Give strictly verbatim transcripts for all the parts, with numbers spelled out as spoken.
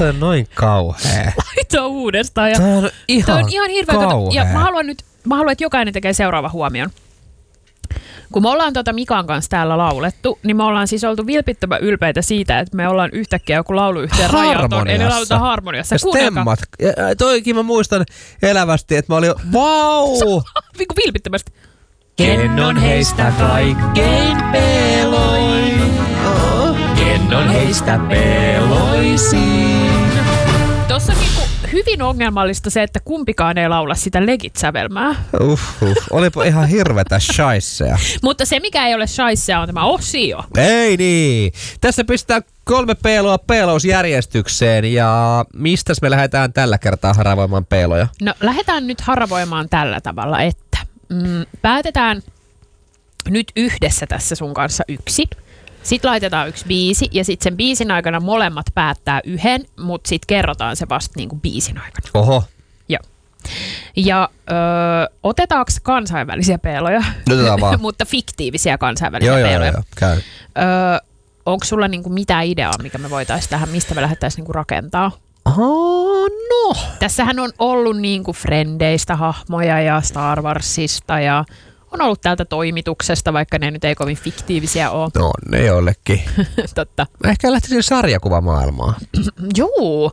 se on noin kauhea? Laitoa uudestaan. Ja Tämä on ihan, Tämä on ihan hirveä. kauhea. Ja mä haluan nyt, mä haluan, että jokainen tekee seuraava huomion. Kun me ollaan tuota Mikan kanssa täällä laulettu, niin me ollaan siis oltu vilpittömän ylpeitä siitä, että me ollaan yhtäkkiä joku lauluyhteen rajaton, eli lauletaan harmoniassa. Ja stemmat. Ja toikin mä muistan elävästi, että mä olin vau! Wow! Viku vilpittömästi. Ken on heistä kaikkein peloin? Ken on heistä peloisin? Tuossa on niinku hyvin ongelmallista se, että kumpikaan ei laula sitä legit-sävelmää. Uff, uff. Olipa ihan hirvetä shaisseja. Mutta se, mikä ei ole shaissea, on tämä osio. Ei niin. Tässä pistää kolme peeloa peelousjärjestykseen ja mistäs me lähdetään tällä kertaa haravoimaan peeloja? No, lähdetään nyt haravoimaan tällä tavalla, että mm, päätetään nyt yhdessä tässä sun kanssa yksi. Sitten laitetaan yksi biisi ja sitten sen biisin aikana molemmat päättää yhden, mutta sitten kerrotaan se vasta niinku biisin aikana. Oho. Joo. Ja öö, otetaanko kansainvälisiä peeloja? Otetaan vaan. Mutta fiktiivisia kansainvälisiä Joo, joo, peeloja. joo, käy. Öö, onko sulla niinku mitään ideaa, mikä me voitaisiin tähän, mistä me lähdettäisiin niinku rakentaa? Oh, no. Tässähän on ollut niinku Frendeistä hahmoja ja Star Warsista ja on ollut täältä toimituksesta, vaikka ne nyt ei kovin fiktiivisiä ole. No, ne jollekin. Totta. Ehkä lähtisin sarjakuvamaailmaan. Juu.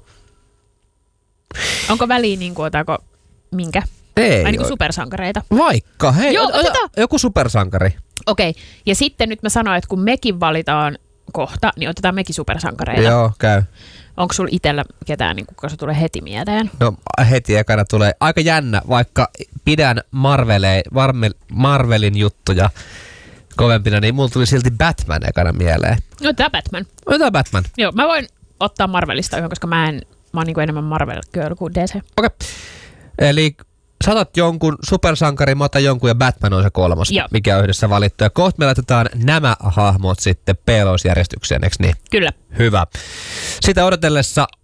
Onko väliin, niin kuin, otako minkä? Ei. Ai niin kuin supersankareita. Vaikka. Hei, Joo, ota, otetaan. joku supersankari. Okei. Okay. Ja sitten nyt mä sanoin, että kun mekin valitaan kohta, niin otetaan mekin supersankareita. Joo, käy. Onko sulla itsellä ketään, niin kuka se tulee heti mieleen? No heti ekana tulee aika jännä, vaikka pidän Marvele, Marvel, Marvelin juttuja kovempina, niin mulla tuli silti Batman ekana mieleen. No tämä Batman. Otetaan Batman. Joo, mä voin ottaa Marvelista yhden, koska mä en, mä oon niin kuin enemmän Marvel girl kuin D C. Okei. Okay. Eli saatat jonkun supersankari, mä otan jonkun ja Batman on se kolmas, Joo. mikä on yhdessä valittu. Ja kohta me laitetaan nämä hahmot sitten peelousjärjestykseen, eikö niin? Kyllä. Hyvä. Sitä odotellessa